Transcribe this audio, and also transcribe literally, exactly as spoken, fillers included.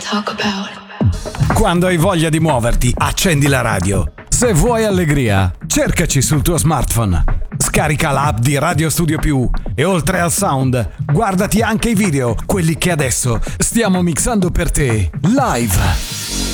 talk about. Quando hai voglia di muoverti, accendi la radio. Se vuoi allegria, cercaci sul tuo smartphone. Scarica l'app di Radio Studio Più e oltre al sound, guardati anche i video, quelli che adesso stiamo mixando per te, live.